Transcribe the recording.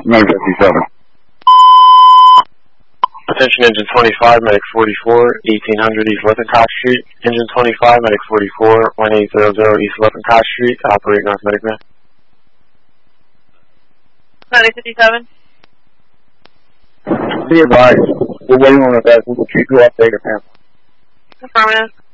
957. Attention Engine 25, Medic 44, 1800 East Lippincott Street. Engine 25, Medic 44, 1800 East Lippincott Street. Operating North Medic Man. 957. Be advised, we're waiting on a bed. We'll keep you updated, man. Affirmative.